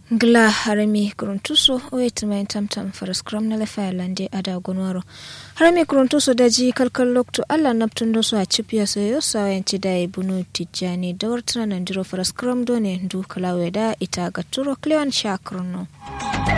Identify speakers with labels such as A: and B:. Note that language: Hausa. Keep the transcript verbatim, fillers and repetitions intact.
A: Gla harami kuruntuso wait my tamtam for scrum na lefa lande ada gonwaro harami kuruntuso daji kalkal lokto alla naptundo so a chipya so yo sawanci dai bunu tijani dawartana nandiro for scrum done ndu kalawe da ita gaturo cleon shakruno